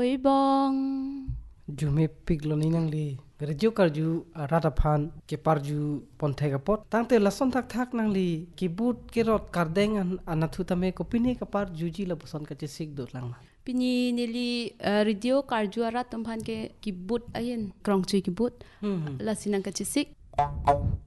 hoi bong. Jume piglo ni nang li. Radio karju ratapan ke parju ponthai ka pot. Tangte lason thak nang li kibut kerot kardengan anathu tame ko pini ka par juji la boson ka chisik do lang. Pini nili radio karju arat tumpan ke kibut ayen krongchui kibut. La sinang ka chisik.